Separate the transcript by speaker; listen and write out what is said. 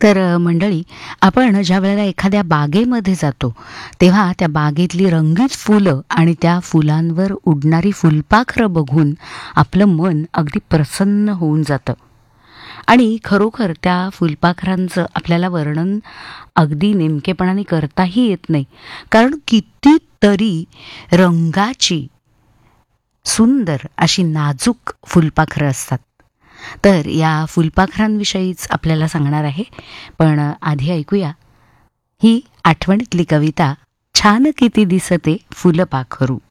Speaker 1: तर मंडळी, आपण ज्यावेळेला एखाद्या बागेमध्ये जातो, तेव्हा त्या बागेतली रंगीत फुलं आणि त्या फुलांवर उडणारी फुलपाखरं बघून आपलं मन अगदी प्रसन्न होऊन जातं. आणि खरोखर त्या फुलपाखरांचं आपल्याला वर्णन अगदी नेमकेपणाने करताही येत नाही. कारण कितीतरी रंगाची सुंदर अशी नाजूक फुलपाखरं असतात. तर या फुलपाखरांविषयीच आपल्याला सांगणार आहे. पण आधी ऐकूया ही आठवणीतली कविता, छान किती दिसते फुलपाखरू.